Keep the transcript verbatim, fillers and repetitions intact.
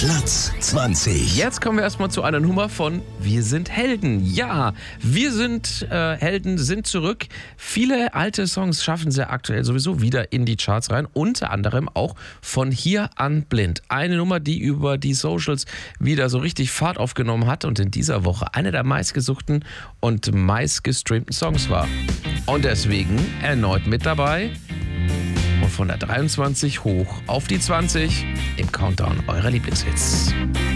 Platz zwanzig. Jetzt kommen wir erstmal zu einer Nummer von Wir sind Helden. Ja, wir sind äh, Helden, sind zurück. Viele alte Songs schaffen sie aktuell sowieso wieder in die Charts rein. Unter anderem auch von Hier an Blind. Eine Nummer, die über die Socials wieder so richtig Fahrt aufgenommen hat und in dieser Woche eine der meistgesuchten und meistgestreamten Songs war. Und deswegen erneut mit dabei. Und von der dreiundzwanzig hoch auf die zwanzig im Countdown eurer Lieblingshits.